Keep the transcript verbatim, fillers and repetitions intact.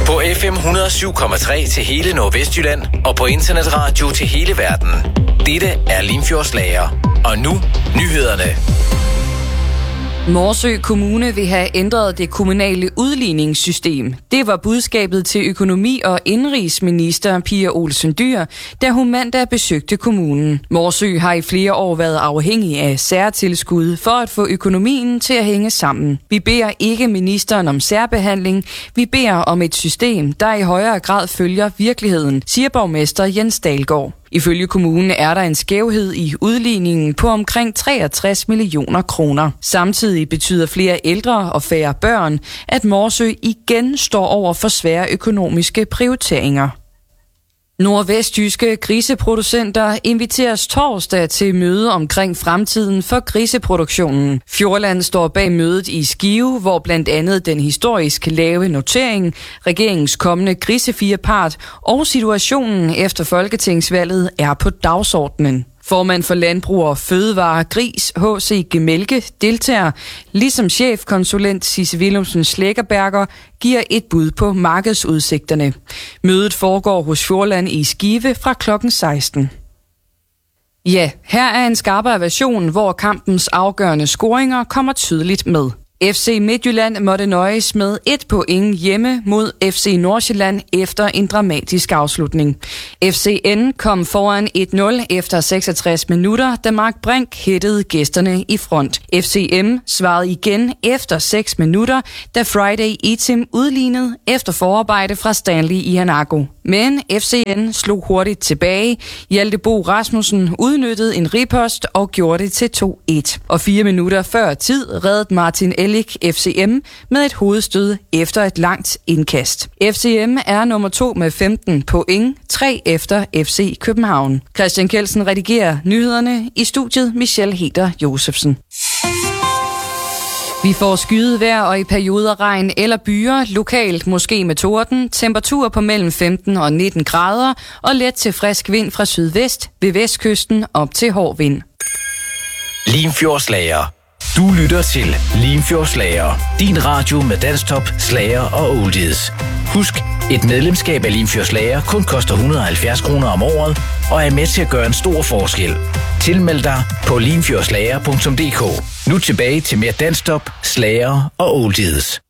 På F M et hundrede og syv komma tre til hele Nordvestjylland og på internetradio til hele verden. Dette er Limfjordslager. Og nu nyhederne. Morsø Kommune vil have ændret det kommunale udligningssystem. Det var budskabet til økonomi- og indenrigsminister Pia Olsen Dyhr, da hun mandag besøgte kommunen. Morsø har i flere år været afhængig af særtilskud for at få økonomien til at hænge sammen. Vi beder ikke ministeren om særbehandling. Vi beder om et system, der i højere grad følger virkeligheden, siger borgmester Jens Dahlgaard. Ifølge kommunen er der en skævhed i udligningen på omkring treogtres millioner kroner. Samtidig betyder flere ældre og færre børn, at Morsø igen står over for svære økonomiske prioriteringer. Nordvestjyske griseproducenter inviteres torsdag til møde omkring fremtiden for griseproduktionen. Fjordland står bag mødet i Skive, hvor blandt andet den historisk lave notering, regeringens kommende grisefirepart og situationen efter folketingsvalget er på dagsordenen. Formand for Landbrug og Fødevare Gris, H C Gemelke, deltager, ligesom chefkonsulent Sisse Willumsen Slæggerberger giver et bud på markedsudsigterne. Mødet foregår hos Fjordland i Skive fra klokken seksten. Ja, her er en skarpere version, hvor kampens afgørende scoringer kommer tydeligt med. F C Midtjylland måtte nøjes med et point hjemme mod F C Nordsjælland efter en dramatisk afslutning. F C N kom foran et nul efter seksogtres minutter, da Mark Brink hættede gæsterne i front. F C M svarede igen efter seks minutter, da Friday Etim udlignede efter forarbejde fra Stanley Iheanacho. Men F C N slog hurtigt tilbage. Hjalte Bo Rasmussen udnyttede en ripost og gjorde det til to et. Og fire minutter før tid reddede Martin Ellik F C M med et hovedstød efter et langt indkast. F C M er nummer to med femten point, tre efter F C København. Christian Kelsen redigerer nyhederne, i studiet Michelle Heder Josefsen. Vi får skyet vejr og i perioder regn eller byer, lokalt måske med torden, temperatur på mellem femten og nitten grader og let til frisk vind fra sydvest, ved vestkysten op til hård vind. Limfjordslager. Du lytter til Limfjordslager. Din radio med dansktop, slager og oldies. Husk, et medlemskab af Limfjordslager kun koster et hundrede og halvfjerds kroner om året og er med til at gøre en stor forskel. Tilmeld dig på limfjordslager punktum d k. Nu tilbage til mere dansktop, slager og oldies.